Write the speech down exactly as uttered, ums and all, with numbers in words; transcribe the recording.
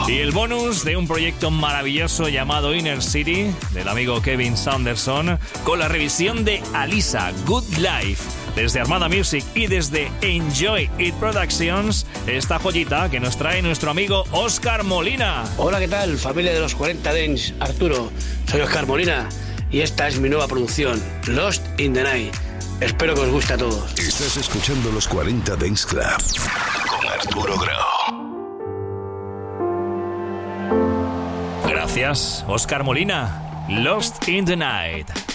Y el bonus de un proyecto maravilloso llamado Inner City, del amigo Kevin Saunderson, con la revisión de Alisa, Good Life. Desde Armada Music y desde Enjoy It Productions, esta joyita que nos trae nuestro amigo Óscar Molina. Hola, ¿qué tal? Familia de los cuarenta Dance, Arturo. Soy Óscar Molina y esta es mi nueva producción, Lost in the Night. Espero que os guste a todos. Estás escuchando los cuarenta Dance Club con Arturo Grau. Gracias, Óscar Molina. Lost in the Night.